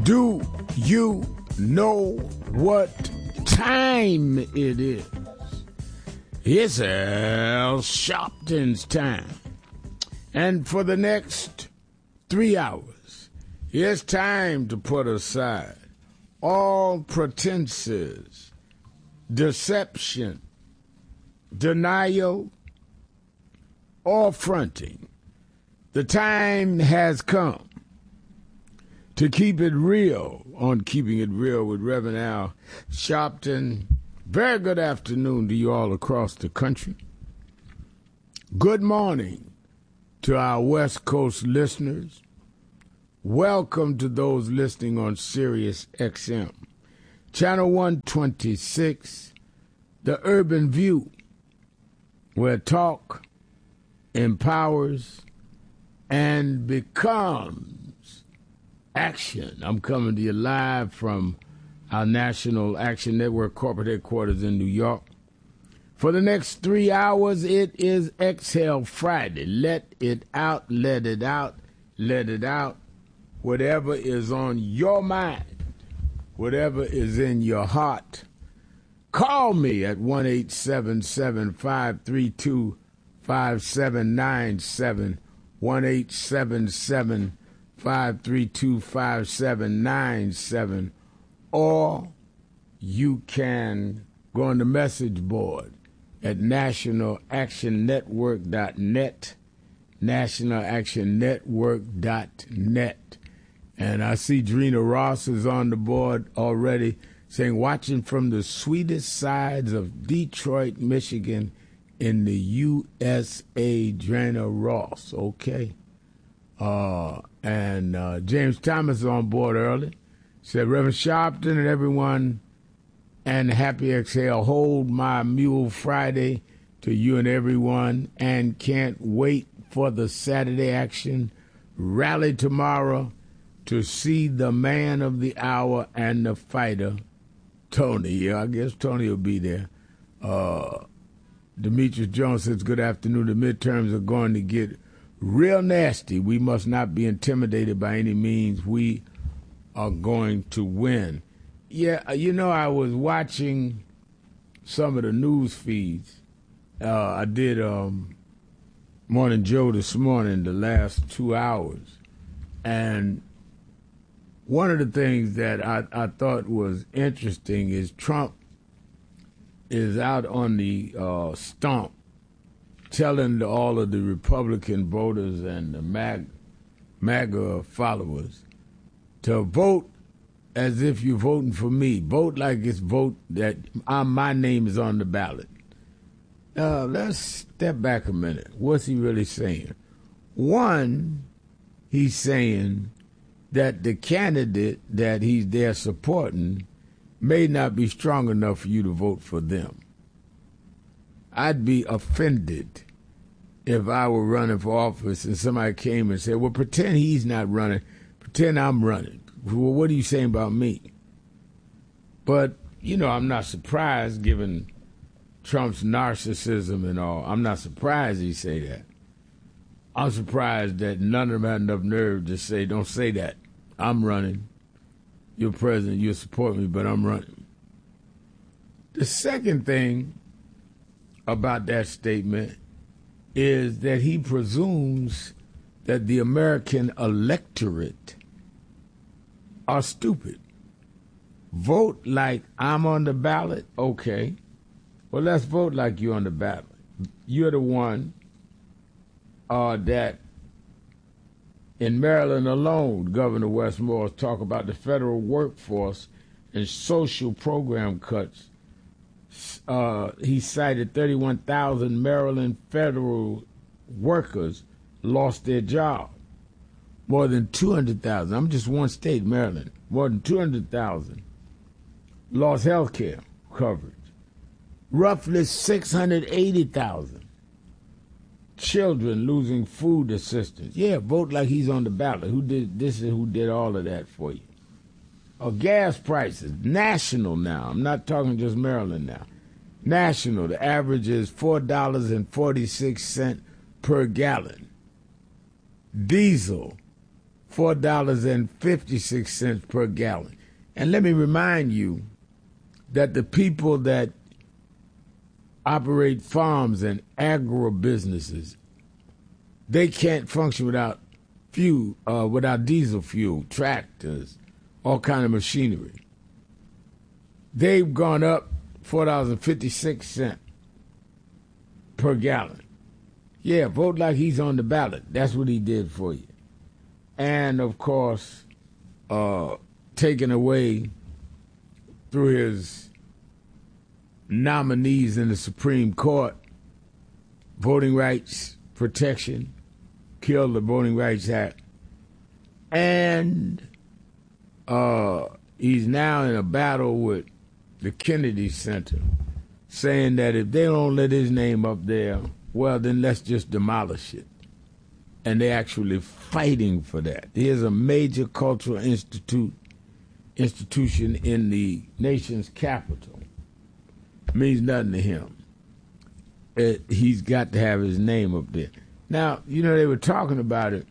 Do you know what time it is? It's Al Sharpton's time. And for the next 3 hours, it's time to put aside all pretenses, deception, denial, or fronting. The time has come to keep it real on Keeping It Real with Reverend Al Sharpton. Very good afternoon to you all across the country. Good morning to our West Coast listeners. Welcome to those listening on Sirius XM. Channel 126, The Urban View, where talk empowers and becomes action. I'm coming to you live from our National Action Network corporate headquarters in New York. For the next 3 hours, it is Exhale Friday. Let it out, let it out, let it out. Whatever is on your mind, whatever is in your heart, call me at 1-877-532-5797, 1-877-532-5797, or you can go on the message board at nationalactionnetwork.net, nationalactionnetwork.net. And I see Drina Ross is on the board already saying, watching from the sweetest sides of Detroit, Michigan in the USA, Drina Ross, okay? And James Thomas is on board early. Said, Reverend Sharpton and everyone, and Happy Exhale, hold my mule Friday to you and everyone, and can't wait for the Saturday action. Rally tomorrow to see the man of the hour and the fighter, Tony. Yeah, I guess Tony will be there. Demetrius Jones says, good afternoon. The midterms are going to get real nasty. We must not be intimidated by any means. We are going to win. Yeah, you know, I was watching some of the news feeds. I did Morning Joe this morning, the last 2 hours. And one of the things that I thought was interesting is Trump is out on the stump telling all of the Republican voters and the MAGA followers to vote as if you're voting for me. Vote like it's vote that my name is on the ballot. Let's step back a minute. What's he really saying? One, he's saying that the candidate that he's there supporting may not be strong enough for you to vote for them. I'd be offended if I were running for office and somebody came and said, well, pretend he's not running, pretend I'm running. Well, what are you saying about me? But, you know, I'm not surprised given Trump's narcissism and all. I'm not surprised he say that. I'm surprised that none of them had enough nerve to say, don't say that. I'm running. You're president, you'll support me, but I'm running. The second thing about that statement is that he presumes that the American electorate are stupid. Vote like I'm on the ballot? Okay. Well, let's vote like you're on the ballot. You're the one that in Maryland alone, Governor Westmore's talk about the federal workforce and social program cuts. He cited 31,000 Maryland federal workers lost their job. More than 200,000, I'm just one state, Maryland, more than 200,000 lost health care coverage. Roughly 680,000 children losing food assistance. Yeah, vote like he's on the ballot. Who did this and who did all of that for you? Gas prices, national now. I'm not talking just Maryland now. National, the average is $4.46 per gallon. Diesel, $4.56 per gallon. And let me remind you that the people that operate farms and agribusinesses, they can't function without fuel, without diesel fuel, tractors, all kind of machinery. They've gone up $4.56 per gallon. Yeah, vote like he's on the ballot. That's what he did for you. And, of course, taken away through his nominees in the Supreme Court, voting rights protection, killed the Voting Rights Act. And he's now in a battle with the Kennedy Center, saying that if they don't let his name up there, well, then let's just demolish it. And they're actually fighting for that. Here's a major cultural institution in the nation's capital. It means nothing to him. He's got to have his name up there. Now, you know, they were talking about it,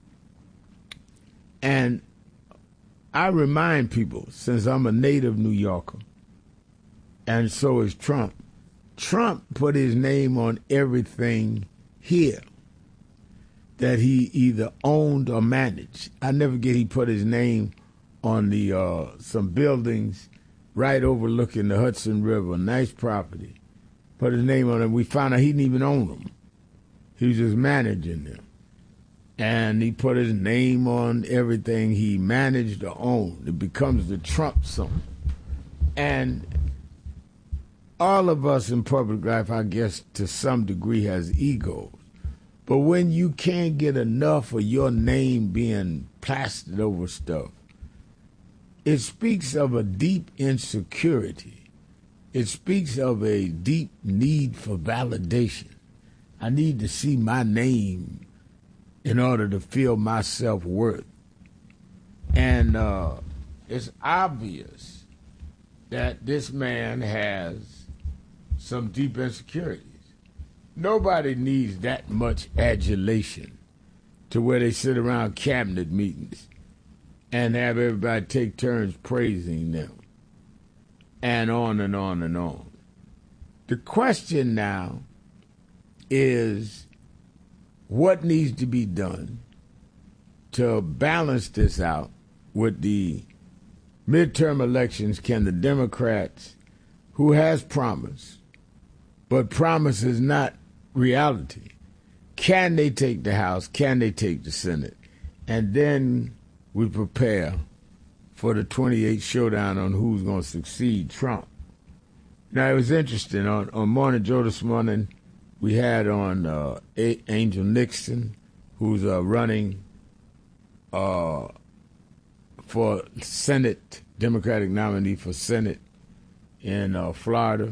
and I remind people, since I'm a native New Yorker, and so is Trump, Trump put his name on everything here that he either owned or managed. I never get he put his name on the some buildings right overlooking the Hudson River, nice property. Put his name on it. We found out he didn't even own them. He was just managing them. And he put his name on everything he managed or owned. It becomes the Trump song. And all of us in public life, I guess, to some degree has egos. But when you can't get enough of your name being plastered over stuff, it speaks of a deep insecurity. It speaks of a deep need for validation. I need to see my name in order to feel my self-worth. And it's obvious that this man has some deep insecurities. Nobody needs that much adulation to where they sit around cabinet meetings and have everybody take turns praising them, and on and on and on. The question now is what needs to be done to balance this out with the midterm elections. Can the Democrats, who has promised, but promise is not reality, can they take the House? Can they take the Senate? And then we prepare for the 28th showdown on who's going to succeed Trump. Now, it was interesting. On Morning Joe this morning, we had on Angel Nixon, who's running for Senate, Democratic nominee for Senate in Florida.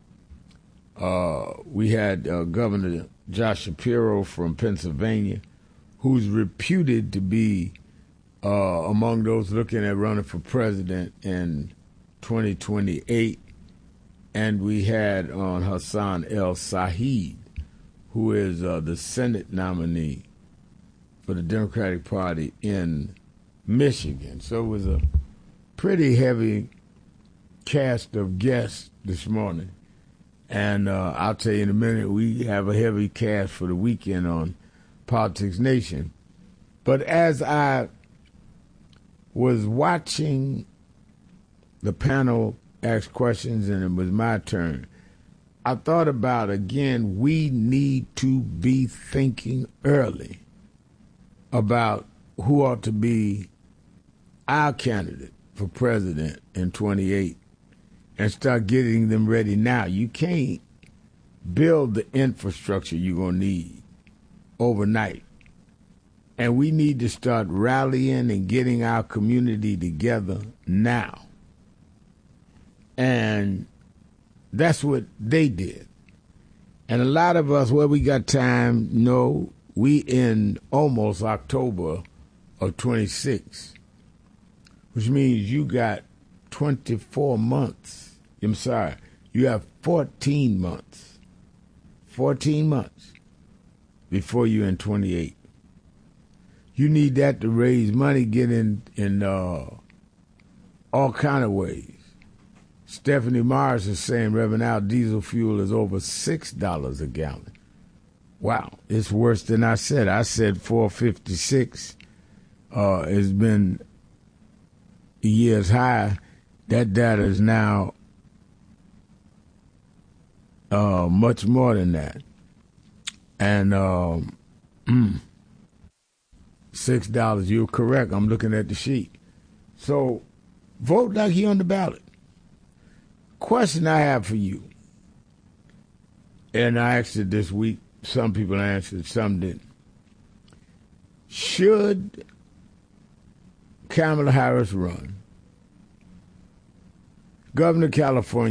We had Governor Josh Shapiro from Pennsylvania, who's reputed to be among those looking at running for president in 2028. And we had on Hassan El-Said, who is the Senate nominee for the Democratic Party in Michigan. So it was a pretty heavy cast of guests this morning. And I'll tell you in a minute, we have a heavy cast for the weekend on Politics Nation. But as I was watching the panel ask questions and it was my turn, I thought about, again, we need to be thinking early about who ought to be our candidate for president in 28 and start getting them ready now. You can't build the infrastructure you're going to need overnight. And we need to start rallying and getting our community together now. And that's what they did. And a lot of us, well, we got time. No, we in almost October of 26, which means you got 24 months. I'm sorry, you have 14 months. 14 months before you're in 28. You need that to raise money, get in all kind of ways. Stephanie Morris is saying, Reverend Al, diesel fuel is over $6 a gallon. Wow, it's worse than I said. I said $4.56 has been a year's high. That data is now much more than that. And $6, you're correct. I'm looking at the sheet. So vote like you're on the ballot. Question I have for you, and I asked it this week. Some people answered, some didn't. Should Kamala Harris run? Governor of California